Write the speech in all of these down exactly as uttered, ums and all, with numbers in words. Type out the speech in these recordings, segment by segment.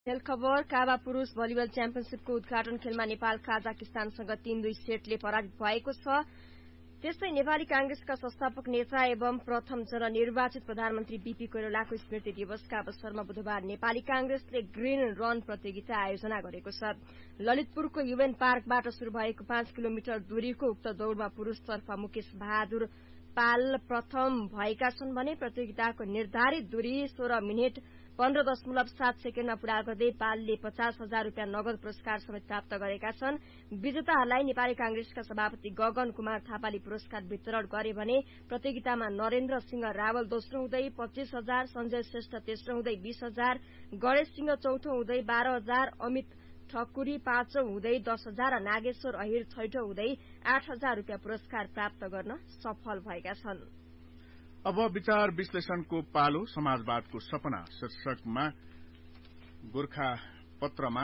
खेल खबर। काबा पुरूष भलिबल च्याम्पियनशीपको उद्घाटन खेलमा नेपाल काजाकिस्तानसँग तीन दुई सेटले पराजित भएको छ। त्यस्तै नेपाली कांग्रेसका संस्थापक नेता एवं प्रथम जननिर्वाचित प्रधानमन्त्री बीपी कोइरालाको स्मृति दिवसका अवसरमा बुधबार नेपाली कांग्रेसले ग्रीन रन प्रतियोगिता आयोजना गरेको छ। ललितपुरको युएन पार्कबाट शुरू भएको पाँच किलोमिटर दूरीको उक्त दौड़मा पुरूषतर्फ मुकेश बहादुर पाल प्रथम भएका छन् भने प्रतियोगिताको निर्धारित दूरी सोह्र मिनट पन्ध्र दशमलव सात सेकेण्डमा पूरा गर्दै पालले पचास हजार रूपियाँ नगद पुरस्कार समेत प्राप्त गरेका छन्। विजेताहरूलाई नेपाली कांग्रेसका सभापति गगन कुमार थापाले पुरस्कार वितरण गरे भने प्रतियोगितामा नरेन्द्र सिंह रावल दोस्रो हुँदै पच्चीस हजार, संजय श्रेष्ठ तेस्रो हुँदै बीस हजार, गणेश सिंह चौथो हुँदै बाह्र हजार, अमित ठकुरी पाँचौं हुँदै दस हजार र नागेश्वर अहिर छैठौं हुँदै आठ हजार रूपियाँ पुरस्कार प्राप्त गर्न सफल भएका छन्। अब विचार विश्लेषणको पालो। समाजवादको सपना शीर्षकमा गोर्खा पत्रमा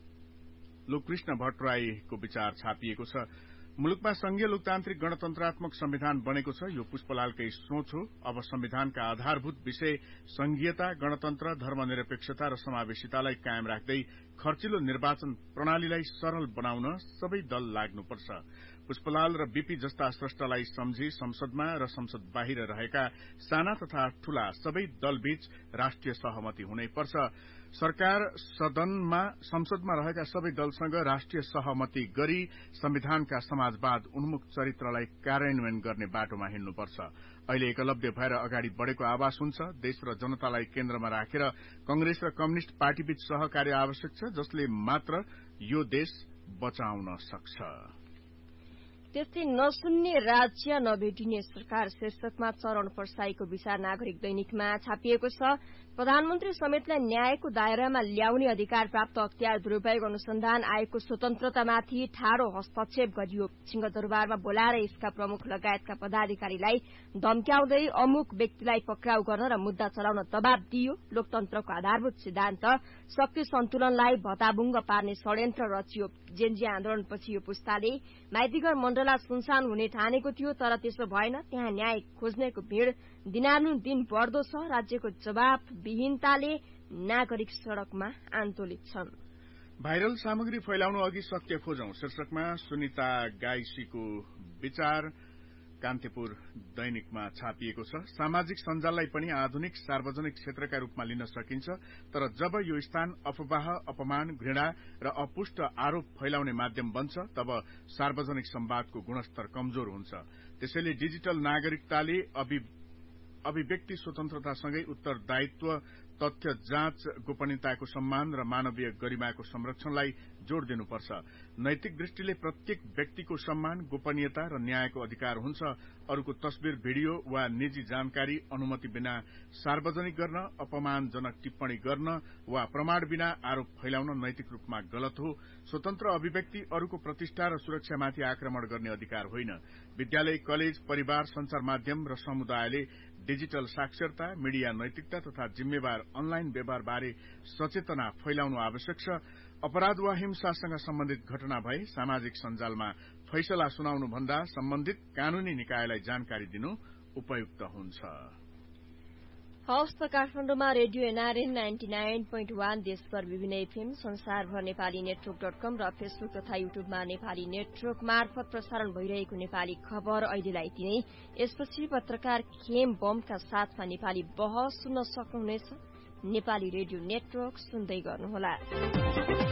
लोककृष्ण भट्टराईको विचार छापिएको छ। मुलुकमा संघीय लोकतान्त्रिक गणतन्त्रात्मक संविधान बनेको छ। यो पुष्पलालकै सोच हो। अब संविधानका आधारभूत विषय संघीयता, गणतन्त्र, धर्मनिरपेक्षता र समावेशितालाई कायम राख्दै खर्चिलो निर्वाचन प्रणालीलाई सरल बनाउन सबै दल लाग्नुपर्छ। पुष्पलाल र बीपी जस्ता स्रष्टालाई सम्झी संसदमा र संसद बाहिर रहेका साना तथा ठूला सबै दलबीच राष्ट्रिय सहमति हुनै पर्छ। सरकार सदनमा संसदमा रहेका सबै दलसँग राष्ट्रिय सहमति गरी संविधानका समाजवाद उन्मुख चरित्रलाई कार्यान्वयन गर्ने बाटोमा हिँड्नुपर्छ। अहिले एकलव्य भएर अगाडि बढ़ेको आभास हुन्छ। देश र जनतालाई केन्द्रमा राखेर कंग्रेस र कम्युनिष्ट पार्टीबीच सहकार्य आवश्यक छ, जसले मात्र यो देश बचाउन सक्छ। त्यस्तै नसुन्ने राज्य नभेटिने सरकार शीर्षकमा चरण पर्साईको विचार नागरिक दैनिकमा छापिएको छ। प्रधानमन्त्री समेतलाई न्यायको दायरामा ल्याउने अधिकार प्राप्त अख्तियार दुरूपयोग अनुसन्धान आयोगको स्वतन्त्रतामाथि ठाडो हस्तक्षेप गरियो। सिंहदरबारमा बोलाएर यसका प्रमुख लगायतका पदाधिकारीलाई धम्क्याउँदै अमुक व्यक्तिलाई पक्राउ गर्न र मुद्दा चलाउन दबाव दिइयो। लोकतन्त्रको आधारभूत सिद्धान्त शक्ति सन्तुलनलाई भताभुङ्ग पार्ने षड्यन्त्र रचियो। जेनजी आन्दोलनपछि यो पुस्ताले माइतीघर मण्डला सुनसान हुने ठानेको थियो, तर त्यसो भएन। त्यहाँ न्याय खोज्नेको भीड़ दिनानुदिन बढ्दो छ। राज्यको जवाफविहीनताले नागरिक सड़कमा आन्दोलित छन्। भाइरल सामग्री फैलाउनु अघि सत्य खोजौं शीर्षकमा सुनिता गाइसीको विचार कान्तिपुर दैनिकमा छापिएको छ। सामाजिक सञ्जाललाई पनि आधुनिक सार्वजनिक क्षेत्रका रूपमा लिन सकिन्छ, तर जब यो स्थान अफवाह, अपमान, घृणा र अपुष्ट आरोप फैलाउने माध्यम बन्छ, तब सार्वजनिक संवादको गुणस्तर कमजोर हुन्छ। त्यसैले डिजिटल नागरिकताले अभिव्यक्ति स्वतन्त्रतासँगै उत्तरदायित्व, तथ्य जाँच, गोपनीयताको सम्मान र मानवीय गरिमाको संरक्षणलाई जोड़ दिनुपर्छ। नैतिक दृष्टिले प्रत्येक व्यक्तिको सम्मान, गोपनीयता र न्यायको अधिकार हुन्छ। अरूको तस्बिर, भिडियो वा निजी जानकारी अनुमति बिना सार्वजनिक गर्न, अपमानजनक टिप्पणी गर्न वा प्रमाण बिना आरोप फैलाउन नैतिक रूपमा गलत हो। स्वतन्त्र अभिव्यक्ति अरूको प्रतिष्ठा र सुरक्षामाथि आक्रमण गर्ने अधिकार होइन। विद्यालय, कलेज, परिवार, संचार माध्यम र समुदायले डिजिटल साक्षरता, मीडिया नैतिकता तथा जिम्मेवार अनलाइन व्यवहारबारे सचेतना फैलाउनु आवश्यक छ। अपराध वा हिंसासँग सम्बन्धित घटना भए सामाजिक सञ्जालमा फैसला सुनाउनु भन्दा सम्बन्धित कानूनी निकायलाई जानकारी दिनु उपयुक्त हुन्छ। हवस् त काठमाडौँमा radio NRN ninety nine point one, देशभर विभिन्न एफएम, संसारभर नेपाली नेटवर्क डट कम र फेसबुक तथा युट्युबमा नेपाली नेटवर्क मार्फत प्रसारण भइरहेको नेपाली खबर अहिलेलाई तिनै। यसपछि पत्रकार खेम बमका साथमा नेपाली बहस सुन्न सक्नुहुनेछ। नेपाली रेडियो नेटवर्क सुन्दै गर्नुहोला।